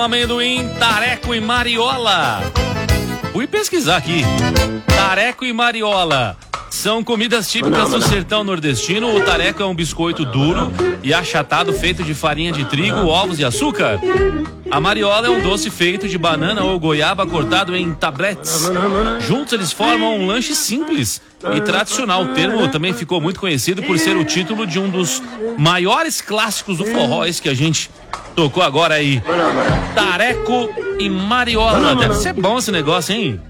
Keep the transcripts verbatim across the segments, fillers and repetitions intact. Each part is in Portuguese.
Amendoim, tareco e mariola. Fui pesquisar aqui. Tareco e mariola são comidas típicas do sertão nordestino. O tareco é um biscoito duro e achatado feito de farinha de trigo, ovos e açúcar. A mariola é um doce feito de banana ou goiaba cortado em tabletes. Juntos eles formam um lanche simples e tradicional. O termo também ficou muito conhecido por ser o título de um dos maiores clássicos do forró, esse que a gente tocou agora aí. Tareco e mariola. Deve ser bom esse negócio, hein?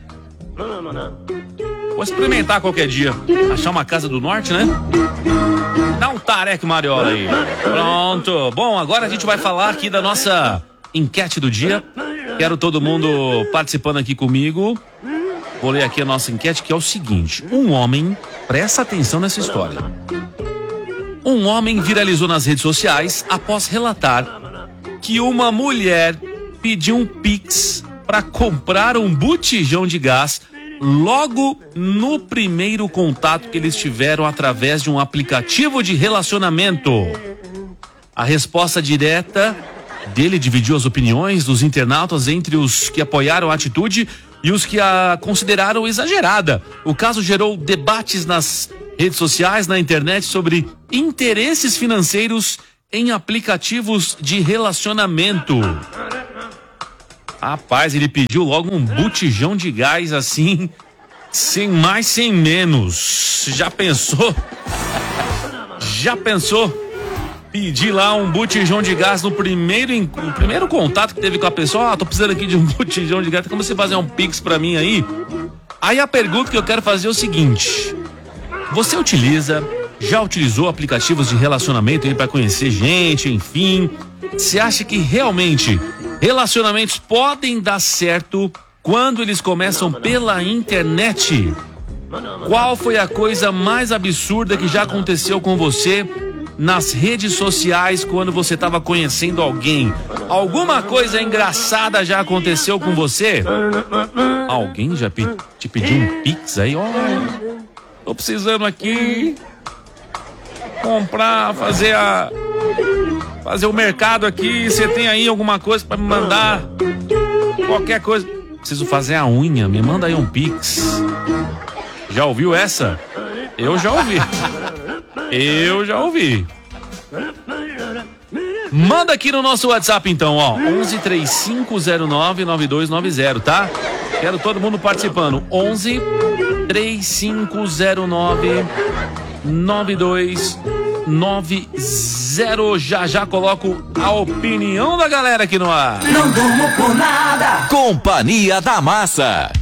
Vou experimentar qualquer dia. Achar uma casa do norte, né? Dá um tareco e mariola aí. Pronto. Bom, agora a gente vai falar aqui da nossa enquete do dia. Quero todo mundo participando aqui comigo. Vou ler aqui a nossa enquete, que é o seguinte. Um homem, presta atenção nessa história. Um homem viralizou nas redes sociais após relatar que uma mulher pediu um Pix para comprar um botijão de gás logo no primeiro contato que eles tiveram através de um aplicativo de relacionamento. A resposta direta dele dividiu as opiniões dos internautas entre os que apoiaram a atitude e os que a consideraram exagerada. O caso gerou debates nas redes sociais, na internet, sobre interesses financeiros em aplicativos de relacionamento. Rapaz, ele pediu logo um botijão de gás assim, sem mais, sem menos. Já pensou? Já pensou? Pedir lá um botijão de gás no primeiro, no primeiro contato que teve com a pessoa. Ah, tô precisando aqui de um botijão de gás. Como você fazer um Pix pra mim aí? Aí a pergunta que eu quero fazer é o seguinte. Você utiliza, já utilizou aplicativos de relacionamento aí pra conhecer gente, enfim? Você acha que realmente relacionamentos podem dar certo quando eles começam pela internet? Qual foi a coisa mais absurda que já aconteceu com você nas redes sociais quando você estava conhecendo alguém? Alguma coisa engraçada já aconteceu com você? Alguém já pe- te pediu um Pix aí? Olha, tô precisando aqui comprar, fazer a fazer o mercado aqui. Você tem aí alguma coisa para me mandar? Qualquer coisa. Preciso fazer a unha, me manda aí um Pix. Já ouviu essa? Eu já ouvi. Eu já ouvi. Manda aqui no nosso WhatsApp então, ó, onze, três cinco zero nove, nove dois nove zero, tá? Quero todo mundo participando. onze, três cinco zero nove, nove dois nove zero. Já já coloco a opinião da galera aqui no ar. Não durmo por nada. Companhia da Massa.